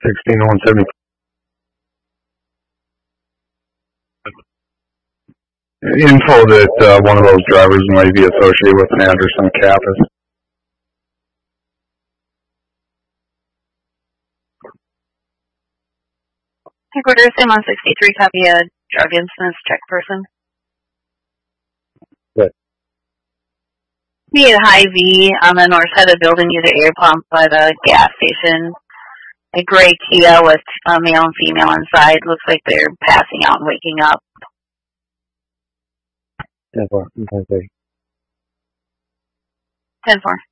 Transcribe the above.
16170. Info that one of those drivers might be associated with an address on campus. Headquarters, Sim 163, copy a drug instance check person. Good. Be at High V on the north side of the building near the air pump by the gas station. A gray Kia with a male and female inside. Looks like they're passing out and waking up. 10-4. 10-4.